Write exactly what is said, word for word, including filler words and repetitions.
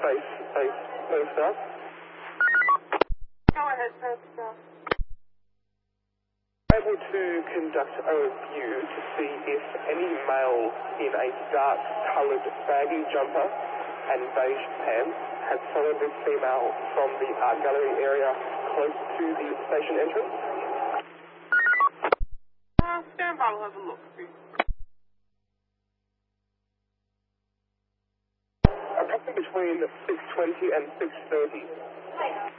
base, base, base staff. Go ahead, press stop. Able to conduct a review to see if any male in a dark coloured baggy jumper and beige pants has followed this female from the art gallery area close to the station entrance. Uh, stand by, we'll have a look, please. Approximately between six twenty and six thirty.